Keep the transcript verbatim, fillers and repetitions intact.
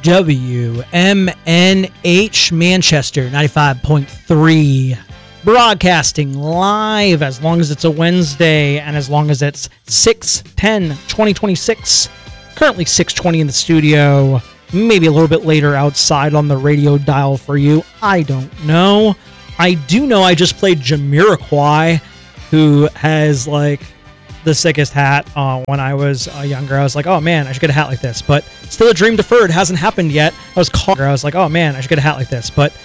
W M N H Manchester ninety-five point three. Broadcasting live as long as it's a Wednesday and as long as it's six ten twenty twenty-six. Currently six twenty in the studio. Maybe a little bit later outside on the radio dial for you. I don't know. I do know I just played Jamiroquai, who has like the sickest hat. Uh, when I was uh, younger, I was like, oh man, I should get a hat like this. But still a dream deferred. Hasn't happened yet. I was called. I was like, oh man, I should get a hat like this. But